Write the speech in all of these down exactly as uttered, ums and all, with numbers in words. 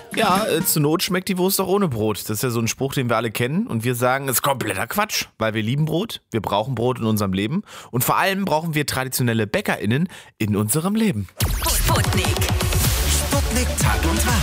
Ja, äh, zur Not schmeckt die Wurst auch ohne Brot. Das ist ja so ein Spruch, den wir alle kennen. Und wir sagen, es ist kompletter Quatsch, weil wir lieben Brot, wir brauchen Brot in unserem Leben. Und vor allem brauchen wir traditionelle BäckerInnen in unserem Leben. Sputnik. Sputnik Tag und Tag.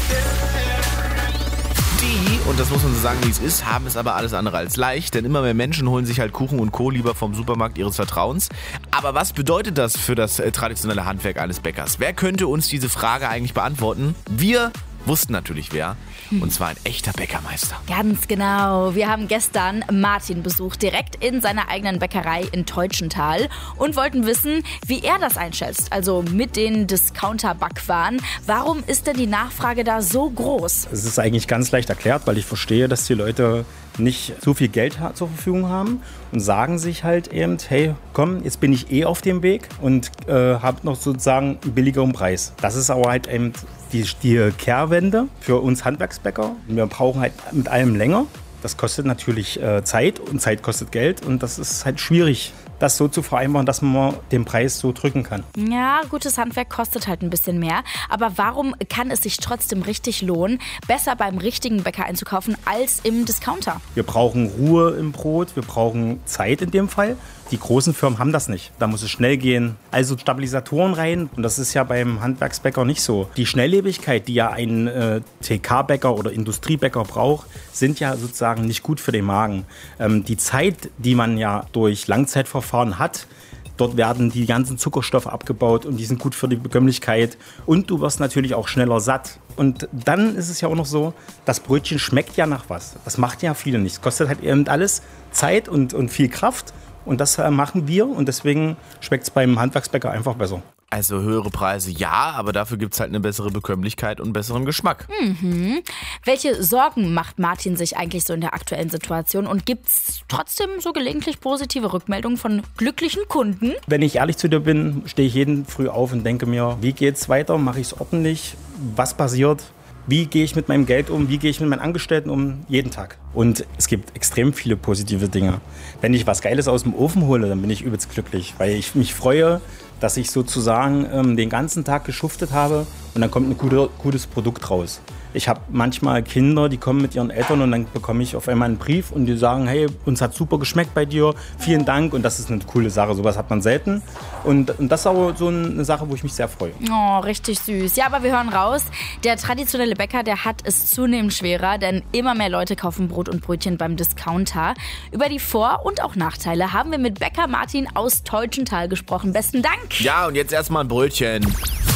Die, und das muss man so sagen, wie es ist, haben es aber alles andere als leicht, denn immer mehr Menschen holen sich halt Kuchen und Co. lieber vom Supermarkt ihres Vertrauens. Aber was bedeutet das für das äh, traditionelle Handwerk eines Bäckers? Wer könnte uns diese Frage eigentlich beantworten? Wir wussten natürlich wer, und zwar ein echter Bäckermeister. Ganz genau. Wir haben gestern Martin besucht, direkt in seiner eigenen Bäckerei in Teutschenthal und wollten wissen, wie er das einschätzt, also mit den Discounter-Backwaren. Warum ist denn die Nachfrage da so groß? Es ist eigentlich ganz leicht erklärt, weil ich verstehe, dass die Leute nicht so viel Geld ha- zur Verfügung haben und sagen sich halt eben, hey, komm, jetzt bin ich eh auf dem Weg und äh, habe noch sozusagen einen billigeren Preis. Das ist aber halt eben die, die Kehrwende für uns Handwerksbäcker. Wir brauchen halt mit allem länger. Das kostet natürlich äh, Zeit und Zeit kostet Geld und das ist halt schwierig, das so zu vereinbaren, dass man den Preis so drücken kann. Ja, gutes Handwerk kostet halt ein bisschen mehr. Aber warum kann es sich trotzdem richtig lohnen, besser beim richtigen Bäcker einzukaufen als im Discounter? Wir brauchen Ruhe im Brot, wir brauchen Zeit in dem Fall. Die großen Firmen haben das nicht. Da muss es schnell gehen. Also Stabilisatoren rein. Und das ist ja beim Handwerksbäcker nicht so. Die Schnelllebigkeit, die ja ein äh, T K-Bäcker oder Industriebäcker braucht, sind ja sozusagen nicht gut für den Magen. Ähm, die Zeit, die man ja durch Langzeitverfahren hat, dort werden die ganzen Zuckerstoffe abgebaut und die sind gut für die Bekömmlichkeit. Und du wirst natürlich auch schneller satt. Und dann ist es ja auch noch so, das Brötchen schmeckt ja nach was. Das macht ja viele nicht. Es kostet halt eben alles Zeit und, und viel Kraft. Und das äh, machen wir und deswegen schmeckt es beim Handwerksbäcker einfach besser. Also höhere Preise ja, aber dafür gibt es halt eine bessere Bekömmlichkeit und einen besseren Geschmack. Mhm. Welche Sorgen macht Martin sich eigentlich so in der aktuellen Situation? Und gibt es trotzdem so gelegentlich positive Rückmeldungen von glücklichen Kunden? Wenn ich ehrlich zu dir bin, stehe ich jeden früh auf und denke mir, wie geht's weiter? Mache ich es ordentlich? Was passiert? Wie gehe ich mit meinem Geld um? Wie gehe ich mit meinen Angestellten um? Jeden Tag. Und es gibt extrem viele positive Dinge. Wenn ich was Geiles aus dem Ofen hole, dann bin ich übelst glücklich, weil ich mich freue, dass ich sozusagen ähm, den ganzen Tag geschuftet habe und dann kommt ein gute, gutes Produkt raus. Ich habe manchmal Kinder, die kommen mit ihren Eltern und dann bekomme ich auf einmal einen Brief und die sagen, hey, uns hat super geschmeckt bei dir, vielen Dank. Und das ist eine coole Sache, sowas hat man selten. Und, und das ist aber so eine Sache, wo ich mich sehr freue. Oh, richtig süß. Ja, aber wir hören raus, der traditionelle Bäcker, der hat es zunehmend schwerer, denn immer mehr Leute kaufen Brot und Brötchen beim Discounter. Über die Vor- und auch Nachteile haben wir mit Bäcker Martin aus Teutschenthal gesprochen. Besten Dank. Ja, und jetzt erstmal ein Brötchen.